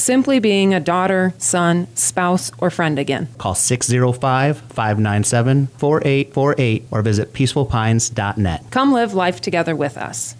simply being a daughter, son, spouse, or friend again. Call 605-597-4848 or visit peacefulpines.net. Come live life together with us.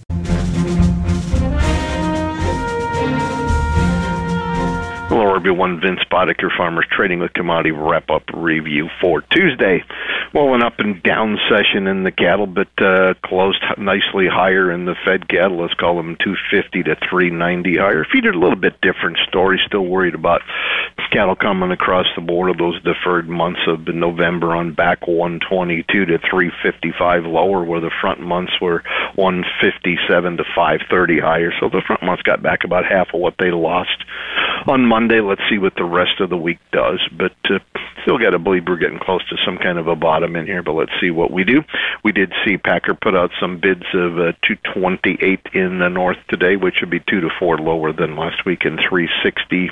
Hello, everyone. Vince Boddick, your Farmers Trading with Commodity Wrap-Up Review for Tuesday. Well, an up and down session in the cattle, but closed nicely higher in the Fed cattle. Let's call them 250 to 390 higher. Featured a little bit different story. Still worried about cattle coming across the board of those deferred months of November on back 122 to 355 lower, where the front months were 157 to 530 higher. So the front months got back about half of what they lost on Monday. Let's see what the rest of the week does, but still got to believe we're getting close to some kind of a bottom in here, but let's see what we do. We did see Packer put out some bids of 228 in the north today, which would be 2 to 4 lower than last week, and 360.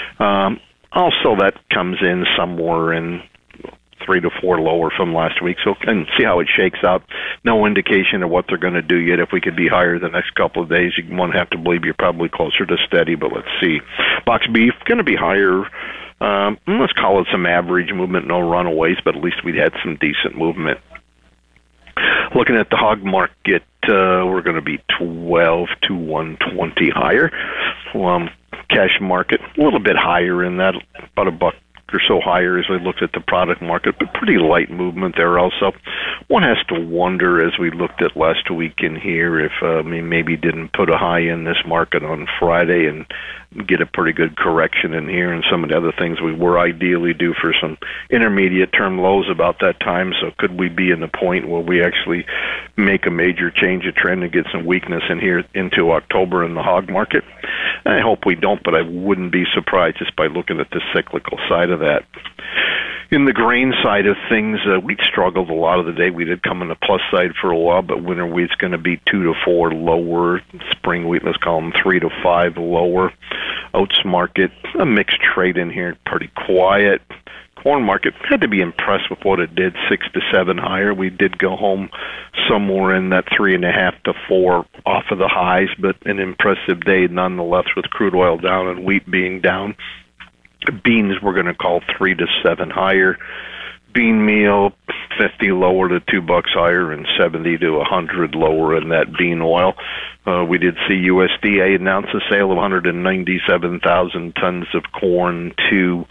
Also, that comes in somewhere in 3 to 4 lower from last week, so and see how it shakes out. No indication of what they're going to do yet. If we could be higher the next couple of days, you won't have to believe you're probably closer to steady, but let's see. Box beef going to be higher. Let's call it some average movement, no runaways, but at least we had some decent movement. Looking at the hog market, we're going to be 12 to 120 higher. Cash market, a little bit higher in that, about a buck or so higher as we looked at the product market, but pretty light movement there also. One has to wonder, as we looked at last week in here, if maybe didn't put a high in this market on Friday and get a pretty good correction in here, and some of the other things we were ideally due for some intermediate term lows about that time. So could we be in the point where we actually make a major change of trend and get some weakness in here into October in the hog market? I hope we don't, but I wouldn't be surprised just by looking at the cyclical side of that. In the grain side of things, wheat struggled a lot of the day. We did come on the plus side for a while, but winter wheat's going to be 2 to 4 lower. Spring wheat, let's call them 3 to 5 lower. Oats market, a mixed trade in here, pretty quiet. Corn market, had to be impressed with what it did, 6 to 7 higher. We did go home somewhere in that 3.5 to 4 off of the highs, but an impressive day nonetheless with crude oil down and wheat being down. Beans we're going to call 3 to 7 higher. Bean meal 50 lower to $2 higher, and 70 to 100 lower in that bean oil. We did see USDA announce a sale of 197,000 tons of corn to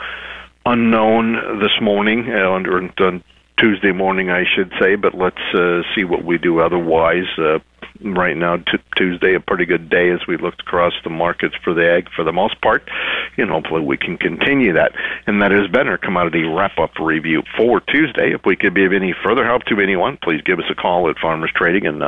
unknown this morning, on Tuesday morning, I should say, but let's see what we do otherwise. Right now, Tuesday, a pretty good day as we looked across the markets for the ag for the most part, and hopefully we can continue that. And that has been our commodity wrap-up review for Tuesday. If we could be of any further help to anyone, please give us a call at Farmers Trading at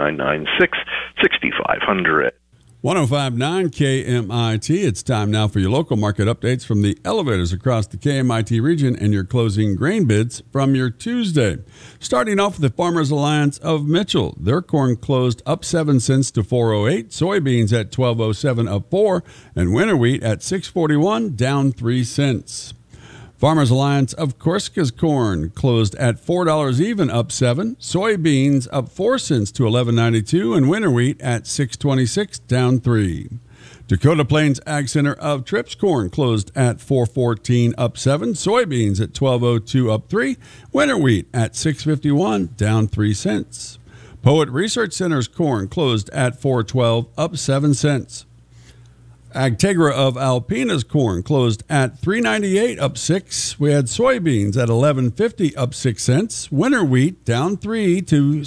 996-6500. 105.9 KMIT. It's time now for your local market updates from the elevators across the KMIT region and your closing grain bids from your Tuesday. Starting off with the Farmers Alliance of Mitchell. Their corn closed up 7 cents to 4.08, soybeans at 12.07 up 4, and winter wheat at 6.41 down 3 cents. Farmers Alliance of Corsica's corn closed at $4 even, up 7. Soybeans up 4 cents to $11.92, and winter wheat at $6.26, down 3. Dakota Plains Ag Center of Trips corn closed at $4.14, up 7. Soybeans at $12.02, up 3. Winter wheat at $6.51, down 3 cents. Poet Research Center's corn closed at $4.12, up 7 cents. Agtegra of Alpena's corn closed at $3.98, up 6. We had soybeans at $11.50, up 6 cents. Winter wheat down 3 to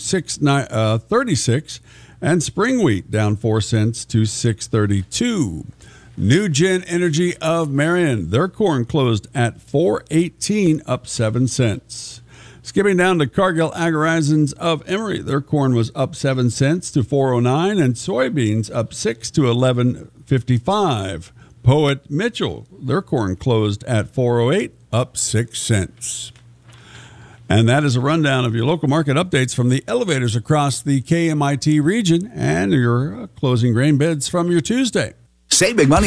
$6.36, and spring wheat down 4 cents to $6.32. New Gen Energy of Marion, their corn closed at $4.18, up 7 cents. Skipping down to Cargill Agri-Horizons of Emory, their corn was up 7 cents to $4.09, and soybeans up 6 to $11.55. Poet Mitchell, their corn closed at $4.08, up 6 cents. And that is a rundown of your local market updates from the elevators across the KMIT region and your closing grain bids from your Tuesday. Save big money